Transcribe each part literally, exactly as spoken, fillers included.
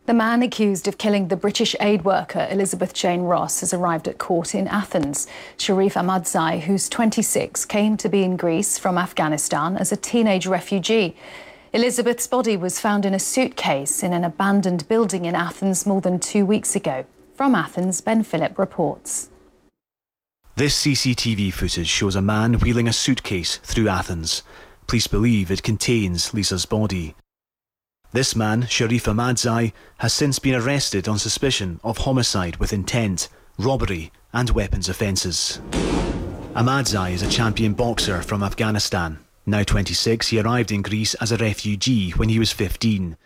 The man accused of killing the British aid worker Elizabeth Jane Ross has arrived at court in Athens. Sharif Ahmadzai, who's twenty-six, came to be in Greece from Afghanistan as a teenage refugee. Elizabeth's body was found in a suitcase in an abandoned building in Athens more than two weeks ago. From Athens, Ben Phillip reports. This C C T V footage shows a man wheeling a suitcase through Athens. Police believe it contains Lisa's body. This man, Sharif Ahmadzai, has since been arrested on suspicion of homicide with intent, robbery and weapons offences. Ahmadzai is a champion boxer from Afghanistan. Now twenty-six, he arrived in Greece as a refugee when he was fifteen.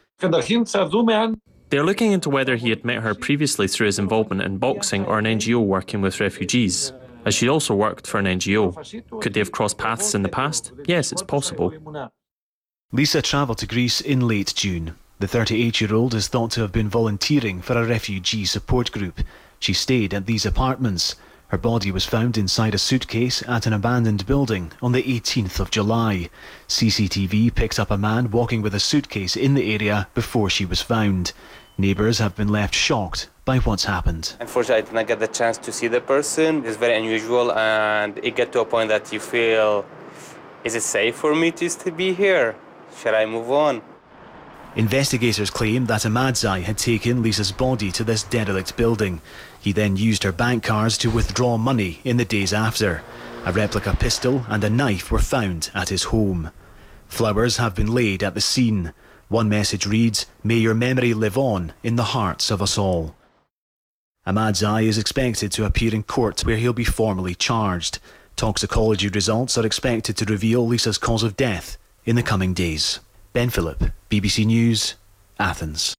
They're looking into whether he had met her previously through his involvement in boxing or an N G O working with refugees, as she also worked for an N G O. Could they have crossed paths in the past? Yes, it's possible. Lisa travelled to Greece in late June. The thirty-eight-year-old is thought to have been volunteering for a refugee support group. She stayed at these apartments. Her body was found inside a suitcase at an abandoned building on the eighteenth of July. C C T V picked up a man walking with a suitcase in the area before she was found. Neighbours have been left shocked by what's happened. Unfortunately, I did not get the chance to see the person. It's very unusual, and it gets to a point that you feel, is it safe for me to still be here? Should I move on? Investigators claim that Ahmadzai had taken Lisa's body to this derelict building. He then used her bank cards to withdraw money in the days after. A replica pistol and a knife were found at his home. Flowers have been laid at the scene. One message reads, "May your memory live on in the hearts of us all." Ahmadzai is expected to appear in court where he'll be formally charged. Toxicology results are expected to reveal Lisa's cause of death in the coming days. Ben Phillip, B B C News, Athens.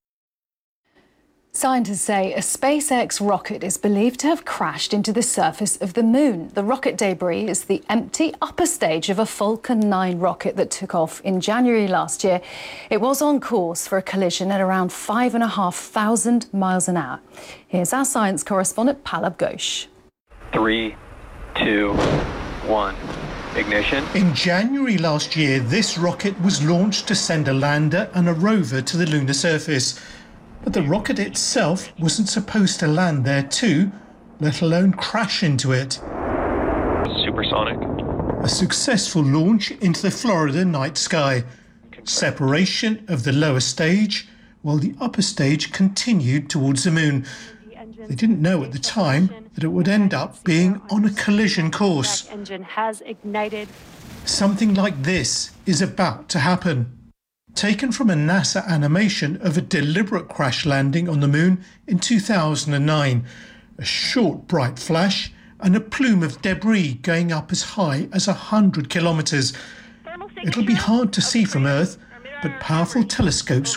Scientists say a SpaceX rocket is believed to have crashed into the surface of the moon. The rocket debris is the empty upper stage of a Falcon nine rocket that took off in January last year. It was on course for a collision at around five and a half thousand miles an hour. Here's our science correspondent, Pallab Ghosh. Three, two, one. Ignition. In January last year, this rocket was launched to send a lander and a rover to the lunar surface. But the rocket itself wasn't supposed to land there too, let alone crash into it. Supersonic. A successful launch into the Florida night sky. Separation of the lower stage, while the upper stage continued towards the moon. They didn't know at the time that it would end up being on a collision course. Engine has ignited. Something like this is about to happen. Taken from a NASA animation of a deliberate crash landing on the moon in two thousand nine. A short bright flash and a plume of debris going up as high as one hundred kilometres. It'll be hard to see from Earth, but powerful telescopes